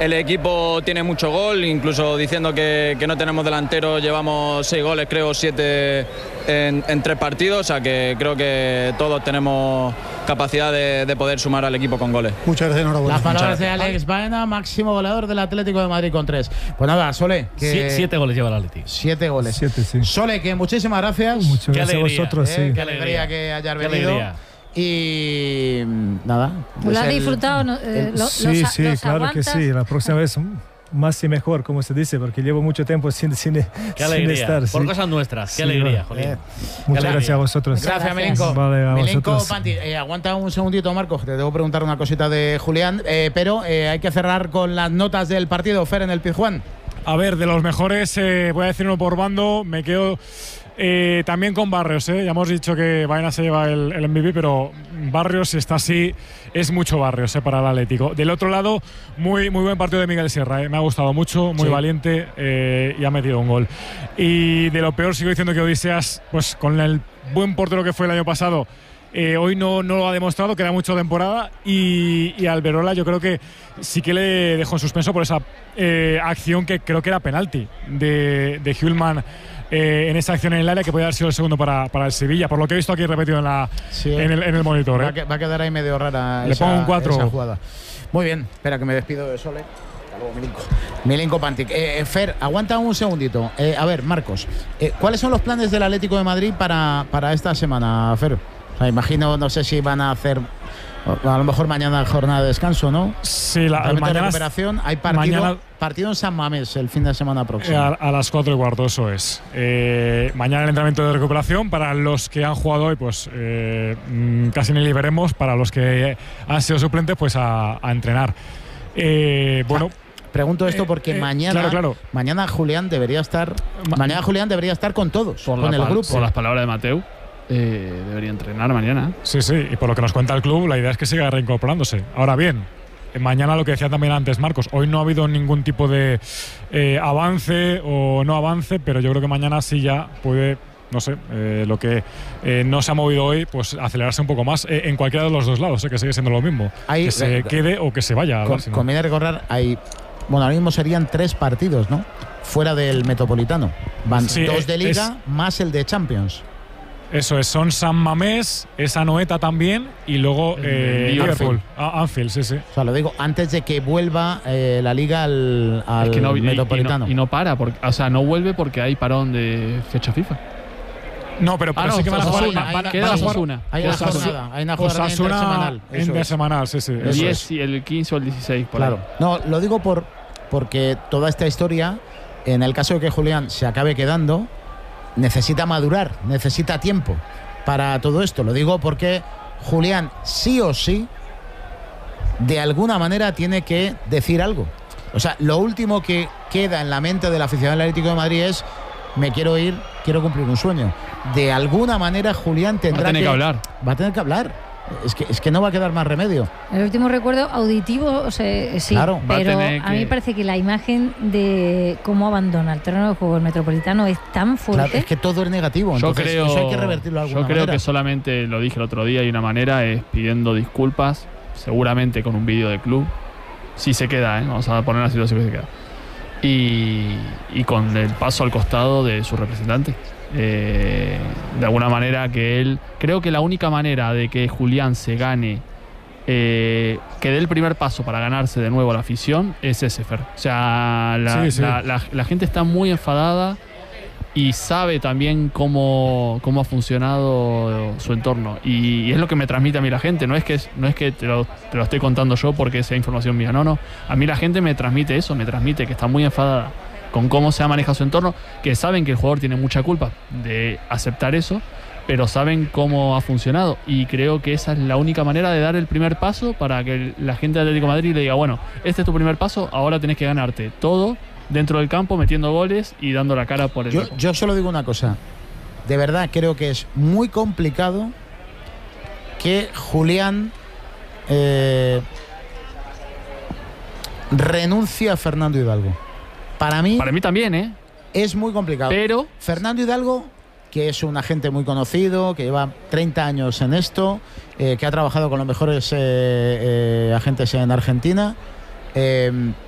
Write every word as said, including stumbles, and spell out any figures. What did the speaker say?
el equipo tiene mucho gol, incluso diciendo que, que no tenemos delantero, llevamos seis goles, creo, siete en, en tres partidos, o sea que creo que todos tenemos capacidad de, de poder sumar al equipo con goles. Muchas gracias, enhorabuena. Las palabras de Alex Baena, máximo goleador del Atlético de Madrid con tres. Pues nada, Sole. Que Sie siete goles lleva el Atlético. Siete goles. Siete, sí. Sole, que muchísimas gracias. Muchas Qué gracias alegría, a vosotros, Eh, sí. Qué alegría que hayas Qué venido. alegría. Y nada. Lo es has el- disfrutado, ¿no? Eh, el- lo- Sí, los, sí, los claro aguantas. que sí. La próxima vez mm, más y mejor, como se dice, porque llevo mucho tiempo sin, sin, Qué sin alegría. estar. Por sí. cosas nuestras. Qué Sí, alegría, bueno. Jolín. Eh, Muchas Qué gracias a vosotros. Gracias, Gracias. Milenko. Vale, a Milenko, vosotros. Panti, eh, aguanta un segundito, Marcos, que te debo preguntar una cosita de Julián, eh, pero eh, hay que cerrar con las notas del partido, Fer, en el Pizjuán. A ver, de los mejores, eh, voy a decir uno por bando, me quedo eh, también con Barrios. Eh. Ya hemos dicho que Baena se lleva el, el M V P, pero Barrios, si está así, es mucho Barrios eh, para el Atlético. Del otro lado, muy, muy buen partido de Miguel Sierra, eh. me ha gustado mucho, muy Sí. valiente eh, y ha metido un gol. Y de lo peor sigo diciendo que Odiseas, pues con el buen portero que fue el año pasado, Eh, hoy no, no lo ha demostrado, queda mucho temporada y, y Alberola yo creo que sí que le dejó en suspenso por esa eh, acción que creo que era penalti de, de Hjulman eh, en esa acción en el área que podía haber sido el segundo para, para el Sevilla, por lo que he visto aquí repetido en, la, Sí, en, el, en el monitor. Va, Eh. a, que- va a quedar ahí medio rara Le esa, pongo un cuatro. esa jugada. Muy bien, espera que me despido de Sole. Hasta luego, Milenko. Milenko Pantic. Eh, eh, Fer, aguanta un segundito. Eh, a ver, Marcos, eh, ¿cuáles son los planes del Atlético de Madrid para, para esta semana, Fer? O sea, imagino, no sé si van a hacer, a lo mejor mañana jornada de descanso, ¿no? Sí, la, Realmente mañana, recuperación. Hay partido, mañana- partido en San Mamés el fin de semana eh, próximo. a, a las cuatro y cuarto, eso es. Eh, mañana el entrenamiento de recuperación para los que han jugado hoy, pues eh, mm, casi ni veremos. Para los que han sido suplentes, pues a, a entrenar. Eh, bueno. Pregunto esto Eh, porque eh, mañana, claro, claro. mañana Julián debería estar, Ma- mañana Julián debería estar con todos, Por, con la el pal- grupo. por las palabras de Mateu, eh, debería entrenar mañana. Sí, sí, y por lo que nos cuenta el club, la idea es que siga reincorporándose. Ahora bien, eh, mañana lo que decía también antes Marcos, hoy no ha habido ningún tipo de eh, avance o no avance, pero yo creo que mañana sí ya puede, no sé, eh, lo que eh, no se ha movido hoy, pues acelerarse un poco más eh, en cualquiera de los dos lados, eh, que sigue siendo lo mismo. Hay- que se eh, quede o que se vaya. al Con- Arsenal. conviene recordar, hay, bueno, ahora mismo serían tres partidos, ¿no? Fuera del Metropolitano. Van Sí, dos de es- Liga más el de Champions. Eso es, son San Mamés, esa Noeta también y luego El eh, Liverpool. Liverpool. Ah, Anfield, sí, sí. O sea, lo digo antes de que vuelva eh, la Liga al, al Es que no, y- y, Metropolitano. no, y no para, porque, o sea, no vuelve porque hay parón de fecha FIFA. No, pero, pero Ah, no, sí que van a jugar. Osasuna, van- van a- queda van a jugar- Osasuna. hay una Osasuna. jornada, hay una jornada Osasuna intersemanal. en eso es. intersemanal, sí, sí. El eso diez es. y el quince o el dieciséis, por Claro. ahí. No, lo digo por porque toda esta historia, en el caso de que Julián se acabe quedando, necesita madurar, necesita tiempo para todo esto. Lo digo porque Julián sí o sí, de alguna manera, tiene que decir algo. O sea, lo último que queda en la mente del aficionado del Atlético de Madrid es: me quiero ir, quiero cumplir un sueño. De alguna manera Julián Va a tendrá tener que hablar. Va a tener que hablar. Es que, es que no va a quedar más remedio. El último recuerdo auditivo, o sea, sí, Claro. Va a pero tener a mí que- me parece que la imagen de cómo abandona el terreno de juego el Metropolitano es tan fuerte. Claro, es que todo es negativo. Yo Entonces, creo, eso hay que revertirlo de alguna yo creo manera. que solamente, lo dije el otro día, y una manera es pidiendo disculpas, seguramente con un vídeo de club. Si se queda, ¿eh? Vamos a poner la situación que se queda. Y, y con el paso al costado de su representante. Eh, de alguna manera que él... Creo que la única manera de que Julián se gane, eh, que dé el primer paso para ganarse de nuevo la afición, es ese, Fer. O sea, la, Sí, sí. la- la- la gente está muy enfadada y sabe también cómo, cómo ha funcionado su entorno. Y, y es lo que me transmite a mí la gente. No es que, no es que te, lo, te lo estoy contando yo porque sea información mía. No, no. A mí la gente me transmite eso, me transmite que está muy enfadada con cómo se ha manejado su entorno, que saben que el jugador tiene mucha culpa de aceptar eso, pero saben cómo ha funcionado. Y creo que esa es la única manera de dar el primer paso para que la gente de Atlético de Madrid le diga: bueno, este es tu primer paso, ahora tenés que ganarte todo dentro del campo, metiendo goles y dando la cara por el Yo, equipo. yo solo digo una cosa. De verdad, creo que es muy complicado que Julián eh, renuncie a Fernando Hidalgo. Para mí, Para mí también, ¿eh? es muy complicado. Pero Fernando Hidalgo, que es un agente muy conocido, que lleva treinta años en esto, eh, que ha trabajado con los mejores eh, eh, agentes en Argentina, eh,